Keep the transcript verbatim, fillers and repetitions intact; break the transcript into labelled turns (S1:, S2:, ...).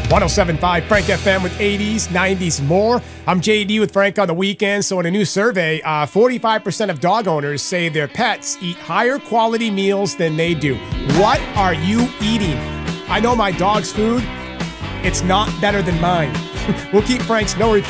S1: one oh seven point five Frank F M with eighties, nineties, more. I'm J D with Frank on the weekend. So in a new survey, uh, forty-five percent of dog owners say their pets eat higher quality meals than they do. What are you eating? I know my dog's food. It's not better than mine. We'll keep Frank's no